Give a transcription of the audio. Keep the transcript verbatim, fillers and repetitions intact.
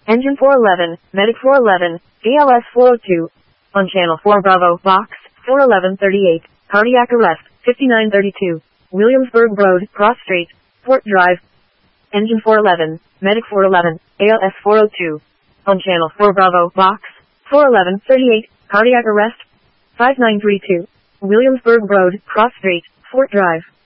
Engine four eleven, Medic four eleven, A L S four oh two. On Channel four Bravo, Box, four eleven thirty-eight, cardiac arrest, fifty-nine thirty-two. Williamsburg Road, Cross Street, Fort Drive. Engine four eleven, Medic four eleven, A L S four oh two. On Channel four Bravo, Box, four eleven thirty-eight, cardiac arrest, five nine three two. Williamsburg Road, Cross Street, Fort Drive.